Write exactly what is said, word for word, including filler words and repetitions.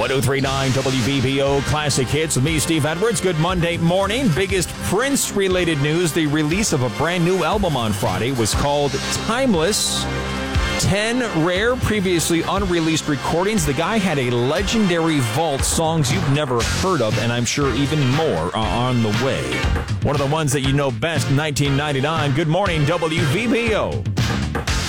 oh three point nine W V B O Classic Hits with me, Steve Edwards. Good Monday morning. Biggest Prince-related news. The release of a brand new album on Friday was called Timeless. Ten rare, previously unreleased recordings. The guy had a legendary vault, songs you've never heard of, and I'm sure even more are on the way. One of the ones that you know best, nineteen ninety-nine. Good morning, W V B O.